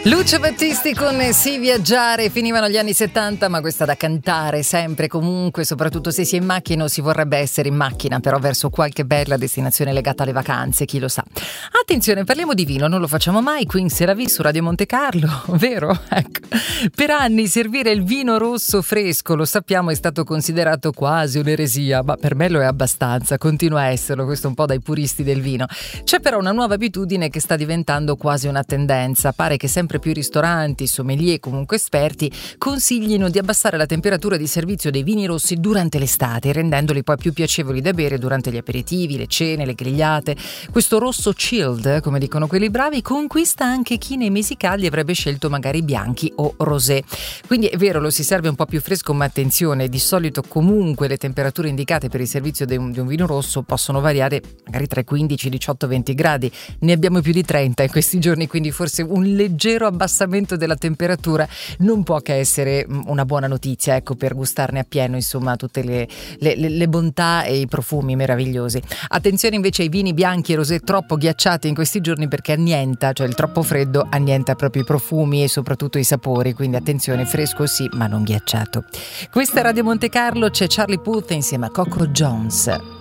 Lucio Battisti con Sì viaggiare, finivano gli anni 70, ma questa da cantare sempre, comunque, soprattutto se si è in macchina o si vorrebbe essere in macchina, però verso qualche bella destinazione legata alle vacanze, chi lo sa. Attenzione, parliamo di vino, non lo facciamo mai qui in Seravi su Radio Monte Carlo, vero? Ecco. Per anni servire il vino rosso fresco, lo sappiamo, è stato considerato quasi un'eresia, ma per me lo è abbastanza, continua a esserlo, questo un po' dai puristi del vino. C'è però una nuova abitudine che sta diventando quasi una tendenza, pare che sempre più ristoranti, sommelier, comunque esperti, consiglino di abbassare la temperatura di servizio dei vini rossi durante l'estate, rendendoli poi più piacevoli da bere durante gli aperitivi, le cene, le grigliate. Questo rosso chilled, come dicono quelli bravi, conquista anche chi nei mesi caldi avrebbe scelto magari bianchi o rosé. Quindi è vero, lo si serve un po' più fresco, ma attenzione, di solito comunque le temperature indicate per il servizio di un vino rosso possono variare magari tra i 15, 18, 20 gradi. Ne abbiamo più di 30 in questi giorni, quindi forse un leggero abbassamento della temperatura non può che essere una buona notizia, ecco, per gustarne appieno, insomma, tutte le bontà e i profumi meravigliosi. Attenzione invece ai vini bianchi e rosé troppo ghiacciati in questi giorni, perché annienta, cioè il troppo freddo annienta proprio i profumi e soprattutto i sapori, quindi attenzione, fresco sì, ma non ghiacciato. Questa è Radio Monte Carlo, c'è Charlie Puth insieme a Coco Jones.